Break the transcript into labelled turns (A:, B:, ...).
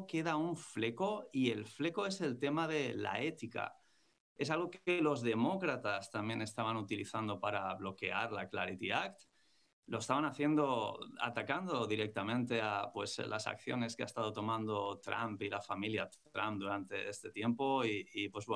A: queda un fleco y el fleco es el tema de la ética. Es algo que los demócratas también estaban utilizando para bloquear la Clarity Act. Lo estaban haciendo atacando directamente a pues, las acciones que ha estado tomando Trump y la familia Trump durante este tiempo y pues bueno,